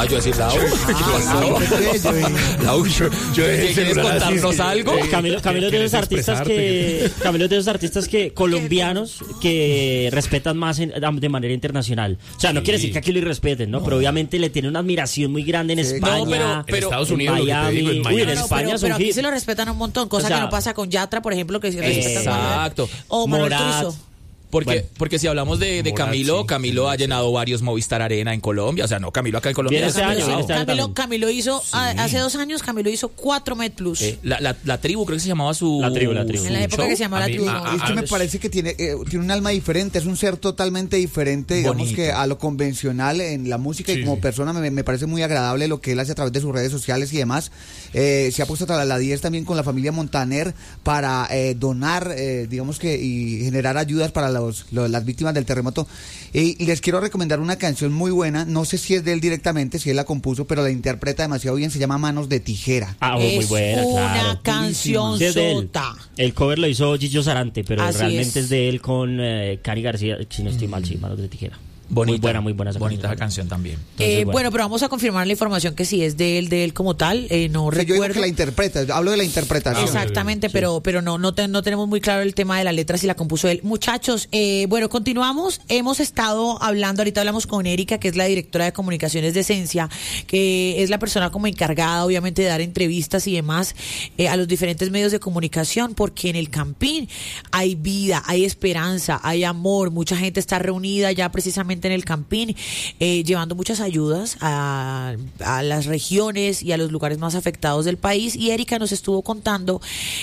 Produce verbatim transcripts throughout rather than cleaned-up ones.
Ah, yo decir, Lau. Lau, yo, yo ¿quieres contarnos algo? Camilo, Camilo de esos artistas que, Camilo de esos artistas que colombianos que respetan más en, de manera internacional. O sea, no sí. quiere decir que aquí lo irrespeten, ¿no? no. Pero obviamente le tiene una admiración muy grande en sí. España, no, pero, pero, en Estados Unidos, en Miami, digo, en Miami. Uy, en no, España pero, son pero aquí hit. se lo respetan un montón, cosa o sea, que no pasa con Yatra, por ejemplo, que se respeta. Exacto. O Manuel Turizo. Porque, bueno, porque si hablamos de, de Morat, Camilo, sí, Camilo sí, ha llenado varios Movistar Arena en Colombia. O sea, no, Camilo acá en Colombia. Este año, Camilo, este Camilo, Camilo hizo, sí. hace dos años, Camilo hizo cuatro Met Plus. Eh, la, la, la tribu, creo que se llamaba su... La tribu, la tribu. En la época show. que se llamaba a la mí, tribu. A, a, es que me parece que tiene, eh, tiene un alma diferente, es un ser totalmente diferente, digamos, bonito, que a lo convencional en la música, sí, y como persona me, me parece muy agradable lo que él hace a través de sus redes sociales y demás. Eh, se ha puesto a la diez también con la familia Montaner para eh, donar, eh, digamos que, y generar ayudas para los, los, las víctimas del terremoto. Y, y les quiero recomendar una canción muy buena, no sé si es de él directamente, si él la compuso, pero la interpreta demasiado bien, se llama Manos de Tijera. Ah, oh, muy buena, es una claro. canción sí, sota. El cover lo hizo Gillo Sarante, pero así realmente es. es de él con eh, Cari García, si no estoy mal, sí, Manos de Tijera. Bonita, muy buena, muy buena esa bonita canción, canción también. Entonces, eh, bueno. bueno, pero vamos a confirmar la información que sí es de él, de él como tal. Eh, no sí, recuerdo. Yo digo que la interpreta, hablo de la interpretación. Exactamente, sí. pero pero no no, te, no tenemos muy claro el tema de la letra si la compuso él. Muchachos, eh, bueno, continuamos. Hemos estado hablando, ahorita hablamos con Erika, que es la directora de comunicaciones de Esencia, que es la persona como encargada, obviamente, de dar entrevistas y demás eh, a los diferentes medios de comunicación, porque en el Campín hay vida, hay esperanza, hay amor. Mucha gente está reunida ya precisamente en el Campín. Eh, llevando muchas ayudas a, a las regiones y a los lugares más afectados del país, y Erika nos estuvo contando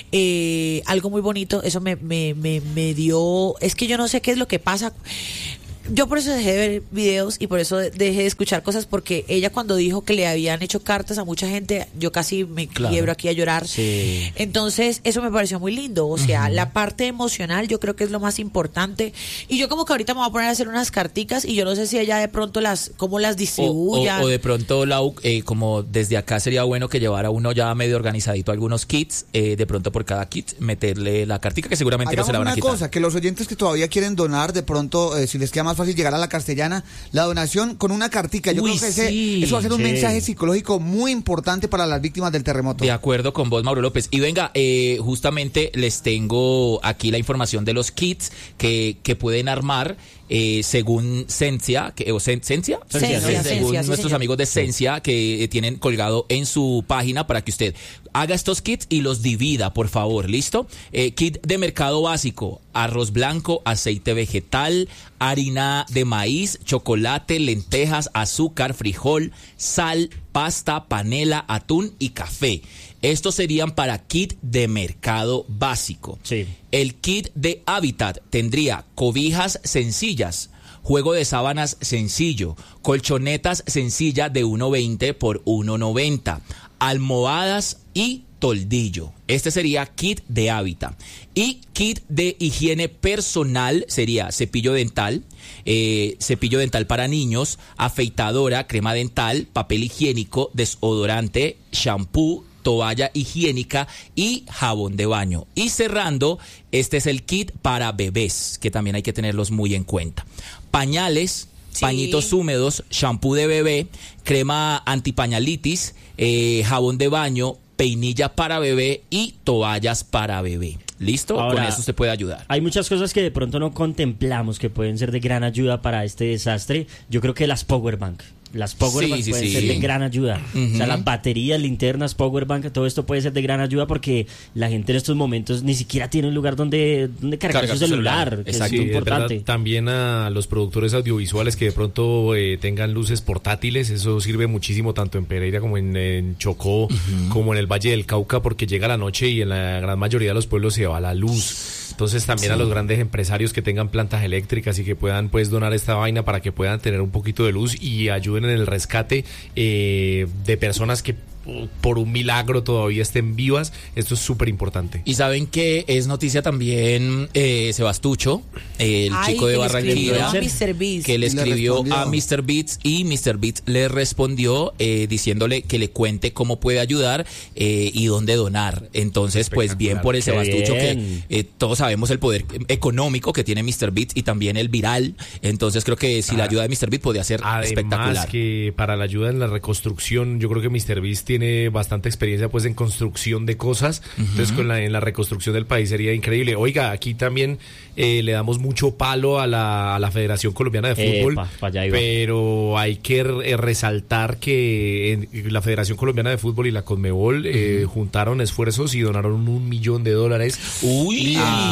eh, algo muy bonito. Eso me, me, me, me dio, es que yo no sé qué es lo que pasa. Yo por eso dejé de ver videos y por eso dejé de escuchar cosas, porque ella cuando dijo que le habían hecho cartas a mucha gente, yo casi me claro. quiebro aquí a llorar. Sí. Entonces eso me pareció muy lindo, o sea, uh-huh. la parte emocional yo creo que es lo más importante, y yo como que ahorita me voy a poner a hacer unas carticas y yo no sé si ella de pronto las, cómo las distribuya. O, o, o de pronto, Lau, eh, como desde acá sería bueno que llevara uno ya medio organizadito algunos kits, eh, de pronto por cada kit meterle la cartica que seguramente hagamos no se la van a quitar. Una cosa, que los oyentes que todavía quieren donar, de pronto, eh, si les queda más fácil llegar a la Castellana, la donación con una cartica. Yo Uy, creo que ese, sí, eso va a ser un sí. mensaje psicológico muy importante para las víctimas del terremoto. De acuerdo con vos, Mauro López. Y venga, eh, justamente les tengo aquí la información de los kits que, que pueden armar. Eh, según Cencia, que, o Cen, ¿Cencia? Cencia, según Cencia, nuestros sí, amigos de Cencia, que eh, tienen colgado en su página para que usted haga estos kits y los divida, por favor, ¿listo? Eh, kit de mercado básico: arroz blanco, aceite vegetal, harina de maíz, chocolate, lentejas, azúcar, frijol, sal, pasta, panela, atún y café. Estos serían para kit de mercado básico. Sí. El kit de hábitat tendría cobijas sencillas, juego de sábanas sencillo, colchonetas sencillas de uno veinte por uno noventa, almohadas y toldillo. Este sería kit de hábitat. Y kit de higiene personal sería cepillo dental, eh, cepillo dental para niños, afeitadora, crema dental, papel higiénico, desodorante, shampoo, toalla higiénica y jabón de baño. Y cerrando, este es el kit para bebés, que también hay que tenerlos muy en cuenta. Pañales, sí. pañitos húmedos, shampoo de bebé, crema antipañalitis, eh, jabón de baño, peinilla para bebé y toallas para bebé. ¿Listo? Ahora, con eso se puede ayudar. Hay muchas cosas que de pronto no contemplamos que pueden ser de gran ayuda para este desastre. Yo creo que las powerbank. Las powerbank sí, pueden sí, ser sí. de gran ayuda. Uh-huh. O sea, las baterías, linternas, powerbank, todo esto puede ser de gran ayuda, porque la gente en estos momentos ni siquiera tiene un lugar donde, donde cargar Carga su celular, celular. que Exacto. es Sí, importante. verdad, también a los productores audiovisuales que de pronto eh, tengan luces portátiles, eso sirve muchísimo tanto en Pereira como en, en Chocó, uh-huh. como en el Valle del Cauca, porque llega la noche y en la gran mayoría de los pueblos se va la luz. Entonces también sí. a los grandes empresarios que tengan plantas eléctricas y que puedan pues donar esta vaina para que puedan tener un poquito de luz y ayuden en el rescate eh, de personas que por un milagro todavía estén vivas. Esto es súper importante. Y saben que es noticia también eh, Sebastucho, el Ay, chico de que le Barranquilla, escribió a míster Beast. que le Y le escribió respondió. a míster Beats y míster Beats le respondió eh, diciéndole que le cuente cómo puede ayudar eh, y dónde donar. Entonces, pues bien por el Qué Sebastucho, bien. que eh, todos sabemos el poder económico que tiene míster Beats y también el viral. Entonces creo que si la ayuda de míster Beats podría ser Además espectacular. que para la ayuda en la reconstrucción, yo creo que míster Beast tiene bastante experiencia pues en construcción de cosas. Entonces con la, en la reconstrucción del país sería increíble. Oiga, aquí también eh, le damos mucho palo a la, a la Federación Colombiana de Fútbol, Epa, pa' allá iba. pero hay que eh, resaltar que en la Federación Colombiana de Fútbol y la Conmebol eh, juntaron esfuerzos y donaron un millón de dólares Uy.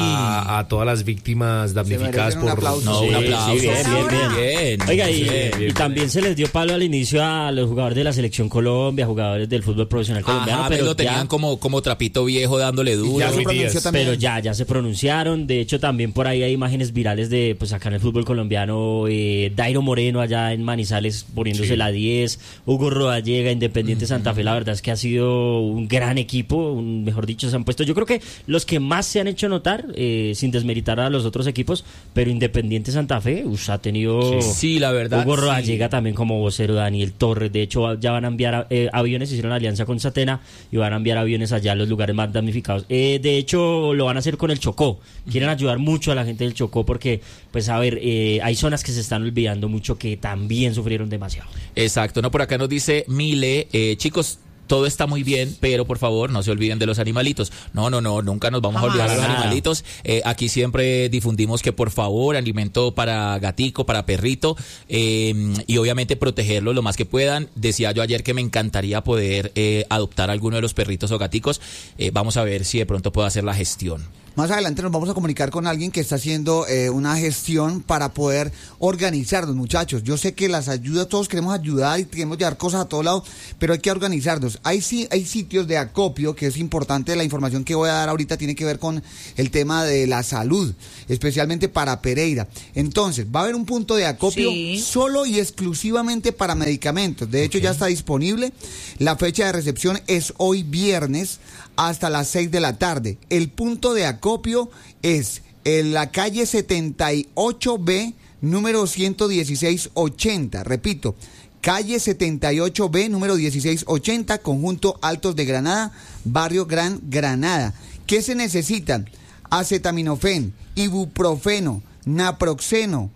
a, a todas las víctimas damnificadas merecen un por... aplauso. No, Sí, un aplauso. sí, bien, bien, bien. Bien. Oiga, y, Bien, bien, y también se les dio palo al inicio a los jugadores de la Selección Colombia, jugadores del fútbol profesional colombiano, Ajá, pero pero lo tenían ya, como, como trapito viejo dándole duro. Ya se Luis pronunció Díaz. también. pero ya, ya se pronunciaron. De hecho, también por ahí hay imágenes virales de, pues acá en el fútbol colombiano, eh, Dairo Moreno allá en Manizales poniéndose Sí. la diez, Hugo Rodallega, Independiente Santa Fe, la verdad es que ha sido un gran equipo, un, mejor dicho, se han puesto, yo creo que los que más se han hecho notar, eh, sin desmeritar a los otros equipos, pero Independiente Santa Fe, ush, ha tenido... Sí, la verdad. Hugo sí. Rodallega también como vocero, Daniel Torres. De hecho, ya van a enviar eh, aviones, hicieron alianza con Satena y van a enviar aviones allá a los lugares más damnificados. Eh, de hecho, lo van a hacer con el Chocó. Quieren ayudar mucho a la gente del Chocó porque, pues, a ver, eh, hay zonas que se están olvidando mucho que también sufrieron demasiado. Exacto, no, por acá nos dice Mile, eh, chicos, todo está muy bien, pero por favor no se olviden de los animalitos. No, no, no, nunca nos vamos Jamás. a olvidar de los Nada. animalitos. Eh, aquí siempre difundimos que por favor, alimento para gatico, para perrito, eh, y obviamente protegerlos lo más que puedan. Decía yo ayer que me encantaría poder eh, adoptar alguno de los perritos o gaticos. Eh, vamos a ver si de pronto puedo hacer la gestión. Más adelante nos vamos a comunicar con alguien que está haciendo eh, una gestión para poder organizarnos, muchachos. Yo sé que las ayudas, todos queremos ayudar y queremos llevar cosas a todos lados, pero hay que organizarnos. Hay sí, hay sitios de acopio, que es importante. La información que voy a dar ahorita tiene que ver con el tema de la salud, especialmente para Pereira. Entonces, va a haber un punto de acopio Sí. solo y exclusivamente para medicamentos. De hecho, ya está disponible. La fecha de recepción es hoy viernes hasta las seis de la tarde. El punto de acopio es en la calle setenta y ocho B, número ciento dieciséis ochenta. Repito, calle setenta y ocho B, número dieciséis ochenta, conjunto Altos de Granada, barrio Gran Granada. ¿Qué se necesitan? Acetaminofén, ibuprofeno, naproxeno,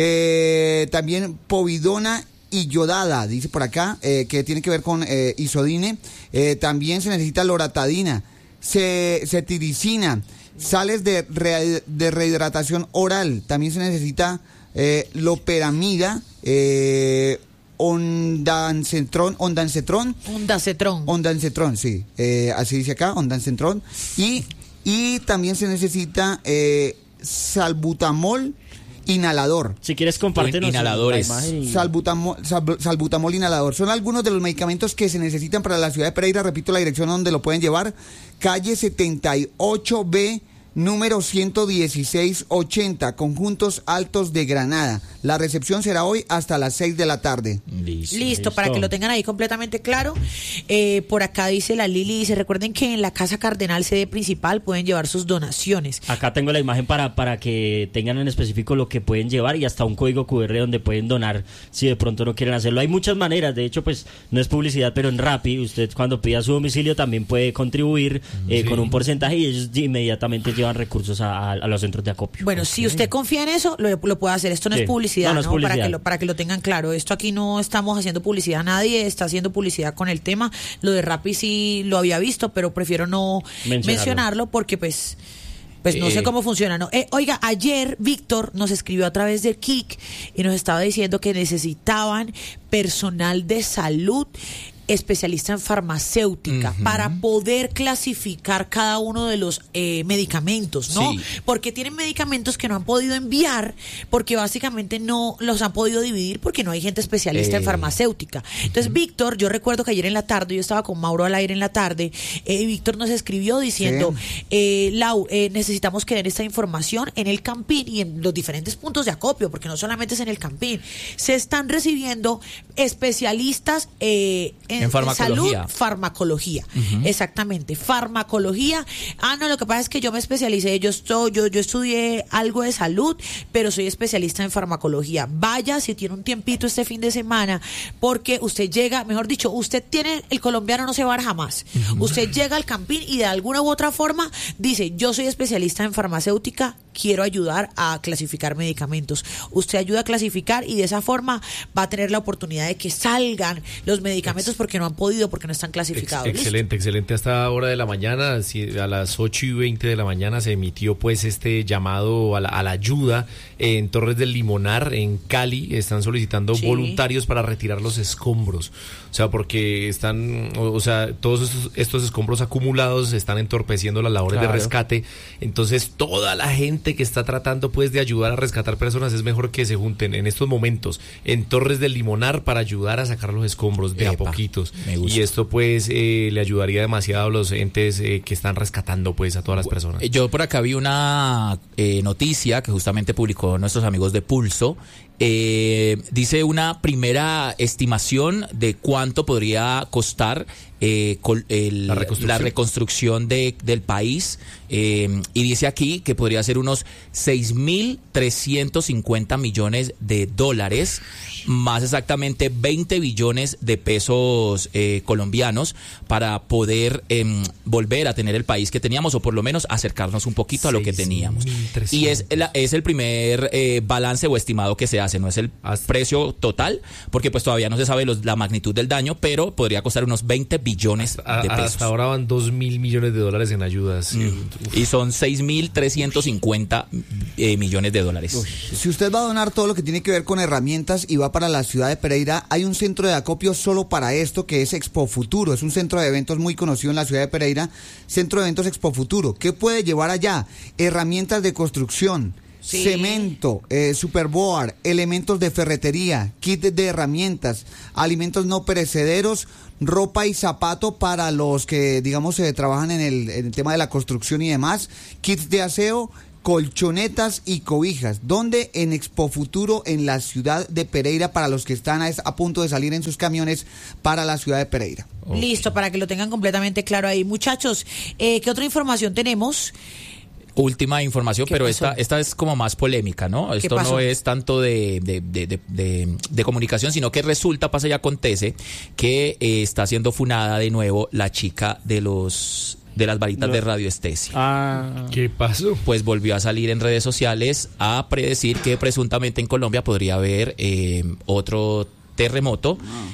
eh, también povidona y yodada, dice por acá, eh, que tiene que ver con eh, isodine. Eh, también se necesita loratadina, ce- cetiricina, sales de, re- de rehidratación oral. También se necesita eh, loperamida, eh, ondansetron, ondansetron, Ondansetron. ondansetron, sí, eh, así dice acá, ondansetron. Y, y también se necesita eh, salbutamol inhalador. Si quieres, compártenos Inhaladores. la imagen y- Salbutamol, sal- salbutamol inhalador. Son algunos de los medicamentos que se necesitan para la ciudad de Pereira. Repito la dirección donde lo pueden llevar. Calle setenta y ocho B, número ciento dieciséis ochenta, conjuntos Altos de Granada. La recepción será hoy hasta las seis de la tarde. Listo. Listo, para que lo tengan ahí completamente claro. Eh, por acá dice la Lili, dice, recuerden que en la Casa Cardenal, sede principal, pueden llevar sus donaciones. Acá tengo la imagen para, para que tengan en específico lo que pueden llevar y hasta un código cu erre donde pueden donar si de pronto no quieren hacerlo. Hay muchas maneras, de hecho, pues no es publicidad, pero en Rappi usted cuando pida su domicilio también puede contribuir eh, Sí. con un porcentaje y ellos inmediatamente llevan recursos a, a- a los centros de acopio. Bueno, si usted confía en eso, lo, lo puede hacer. Esto no Sí. es publicidad, No, ¿no? no es publicidad. Para que lo, para que lo tengan claro. Esto aquí no estamos haciendo publicidad a nadie, está haciendo publicidad con el tema. Lo de Rappi sí lo había visto, pero prefiero no Mencionarlo. mencionarlo, porque pues... Pues no Eh. sé cómo funciona, ¿no? Eh, oiga, ayer Víctor nos escribió a través del Kik y nos estaba diciendo que necesitaban personal de salud especialista en farmacéutica Ujú. para poder clasificar cada uno de los eh, medicamentos, ¿no? Sí. Porque tienen medicamentos que no han podido enviar porque básicamente no los han podido dividir porque no hay gente especialista Eh. en farmacéutica. Entonces, Víctor, yo recuerdo que ayer en la tarde, yo estaba con Mauro al aire en la tarde, eh, Víctor nos escribió diciendo, eh, Lau, eh, necesitamos que den esta información en el Campín y en los diferentes puntos de acopio, porque no solamente es en el Campín. Se están recibiendo especialistas eh, en en, en farmacología. salud, farmacología. Uh-huh. Exactamente, farmacología. Ah, no, lo que pasa es que yo me especialicé, yo estoy, yo, yo estudié algo de salud, pero soy especialista en farmacología. Vaya, si tiene un tiempito este fin de semana, porque usted llega, mejor dicho, usted tiene, el colombiano no se va a dar jamás. Uh-huh. Usted llega al Campín y de alguna u otra forma dice, yo soy especialista en farmacéutica, quiero ayudar a clasificar medicamentos. Usted ayuda a clasificar y de esa forma va a tener la oportunidad de que salgan los medicamentos porque no han podido, porque no están clasificados. Ex- excelente, ¿listo? Excelente. Hasta hora de la mañana, a las ocho y veinte de la mañana se emitió pues este llamado a la, a la ayuda en Torres del Limonar, en Cali. Están solicitando sí. voluntarios para retirar los escombros. O sea, porque están, o, o sea, todos estos, estos escombros acumulados están entorpeciendo las labores claro. de rescate. Entonces, toda la gente que está tratando pues de ayudar a rescatar personas, es mejor que se junten en estos momentos en Torres del Limonar para ayudar a sacar los escombros de Epa, a poquitos. Y esto pues eh, le ayudaría demasiado a los entes eh, que están rescatando pues a todas las personas. Yo por acá vi una eh, noticia que justamente publicó nuestros amigos de Pulso. Eh, dice una primera estimación de cuánto podría costar eh, col, el, la reconstrucción, la reconstrucción de, del país eh, y dice aquí que podría ser unos seis mil trescientos cincuenta millones de dólares, más exactamente veinte billones de pesos eh, colombianos para poder eh, volver a tener el país que teníamos o por lo menos acercarnos un poquito a lo que teníamos. Y es, la, es el primer eh, balance o estimado que se hace, no es el precio total, porque pues todavía no se sabe los, la magnitud del daño, pero podría costar unos veinte billones hasta, de pesos. Hasta ahora van dos mil millones de dólares en ayudas. Mm. Y son seis mil trescientos cincuenta eh, millones de dólares. Uf. Si usted va a donar todo lo que tiene que ver con herramientas y va para la ciudad de Pereira, hay un centro de acopio solo para esto que es Expo Futuro. Es un centro de eventos muy conocido en la ciudad de Pereira, Centro de Eventos Expo Futuro. ¿Qué puede llevar allá? Herramientas de construcción. Sí. Cemento, eh, superboard, elementos de ferretería, kit de herramientas, alimentos no perecederos, ropa y zapato para los que, digamos, eh, trabajan en el, en el tema de la construcción y demás, kits de aseo, colchonetas y cobijas. ¿Dónde? En Expo Futuro, en la ciudad de Pereira, para los que están a, a punto de salir en sus camiones para la ciudad de Pereira. Okay. Listo, para que lo tengan completamente claro ahí. Muchachos, eh, ¿qué otra información tenemos? Última información, pero esta esta es como más polémica, ¿no? Esto no es tanto de, de, de, de, de, de comunicación, sino que resulta, pasa y acontece, que eh, está siendo funada de nuevo la chica de los de las varitas no. de radioestesia. Ah, ¿qué pasó? Pues volvió a salir en redes sociales a predecir que presuntamente en Colombia podría haber eh, otro terremoto ah.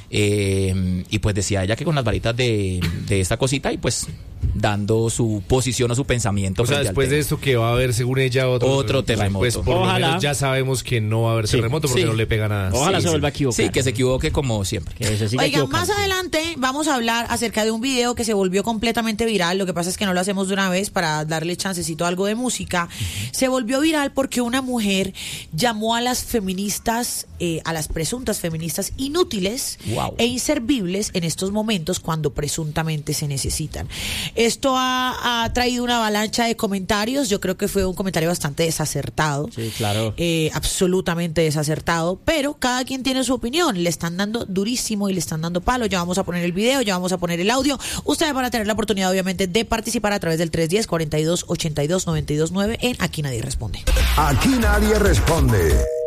eh, y pues decía ella que con las varitas de, de esta cosita y pues dando su posición o su pensamiento. O sea, después de esto que va a haber, según ella, otro, otro terremoto. Pues por Ojalá. lo menos ya sabemos que no va a haber sí. terremoto porque sí. no le pega nada. Ojalá sí, se vuelva sí. a equivocar. Sí, que se equivoque como siempre. Que se siga Oigan, más adelante vamos a hablar acerca de un video que se volvió completamente viral. Lo que pasa es que no lo hacemos de una vez para darle chancecito a algo de música. Uh-huh. Se volvió viral porque una mujer llamó a las feministas, eh, a las presuntas feministas inútiles wow. e inservibles en estos momentos cuando presuntamente se necesitan. Esto ha ha traído una avalancha de comentarios. Yo creo que fue un comentario bastante desacertado. Sí, claro. Eh, absolutamente desacertado. Pero cada quien tiene su opinión. Le están dando durísimo y le están dando palo. Ya vamos a poner el video, ya vamos a poner el audio. Ustedes van a tener la oportunidad, obviamente, de participar a través del tres uno cero, cuatro dos, ocho dos, nueve dos nueve en Aquí Nadie Responde. Aquí Nadie Responde.